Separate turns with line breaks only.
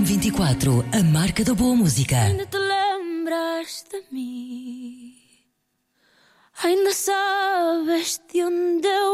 M24, a marca da boa música.
Ainda te lembras de mim? Ainda sabes de onde eu